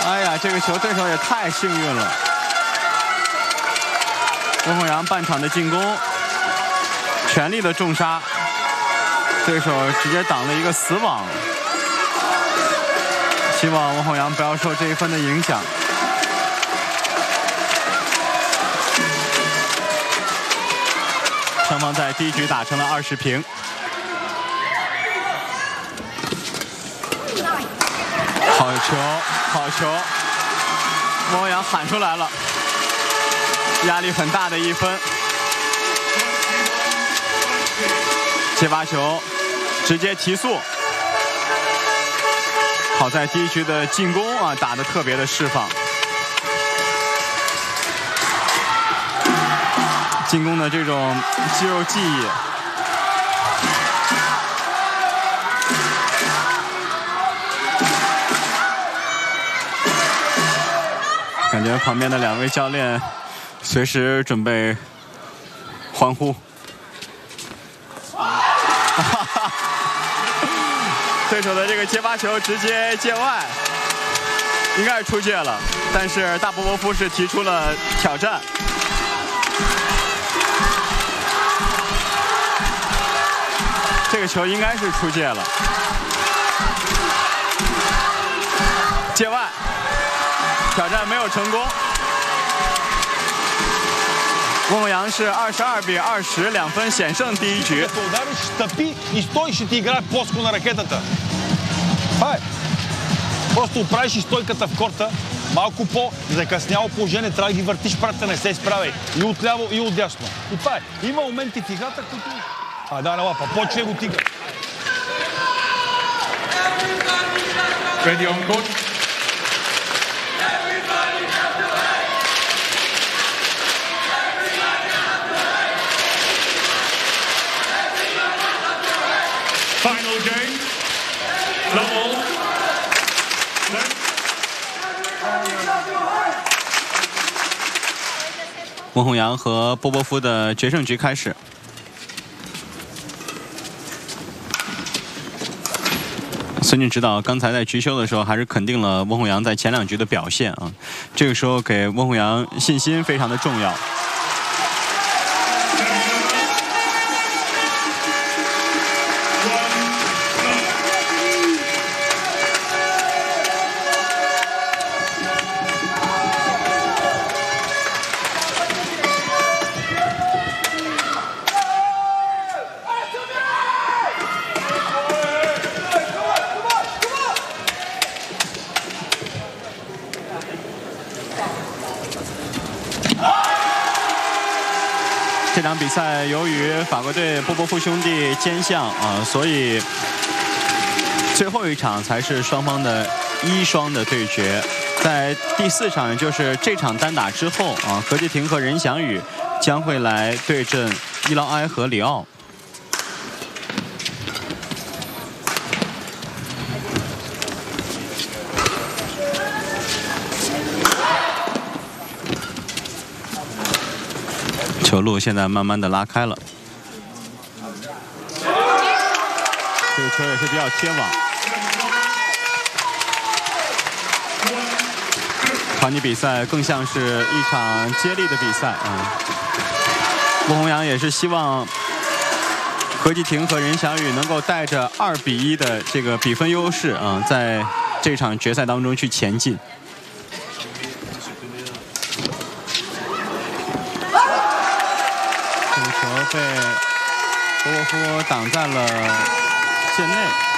哎呀，这个球对手也太幸运了。温宏洋半场的进攻，全力的重杀，对手直接挡了一个死网。希望温宏洋不要受这一分的影响。双方在第一局打成了20平。好球，好球！温宏洋喊出来了，压力很大的一分。接发球，直接提速。好在第一局的进攻啊打得特别的释放，进攻的这种肌肉记忆。感觉旁边的2位教练随时准备欢呼。对手的这个接发球直接界外，应该是出界了，但是大波波夫是提出了挑战。这个球应该是出界了，界外，挑战没有成功。温宏洋是22比20，2分险胜第一局。 Просто правиш и стойката в корта, малко по-закъсняло положение, трябва да ги въртиш прата, не се справяй. И отляво, и отдясно. И това е. Има моменти в играта, които... Да, на лапа, почне го тига. Ready on court. Final game. Level. 温宏洋和波波夫的决胜局开始。孙俊指导刚才在局休的时候，还是肯定了温宏洋在前2局的表现啊，这个时候给温宏洋信心非常的重要。这场比赛由于法国队波波夫兄弟兼项啊，所以最后一场才是双方的1双的对决。在第4场，也就是这场单打之后啊，何继廷和任翔宇将会来对阵伊劳埃和里奥。球路现在慢慢的拉开了，这个球也是比较贴网。团体比赛更像是一场接力的比赛啊。温宏洋也是希望何继廷和任翔宇能够带着2比1的这个比分优势啊，在这场决赛当中去前进。这个球被波波夫挡在了线内。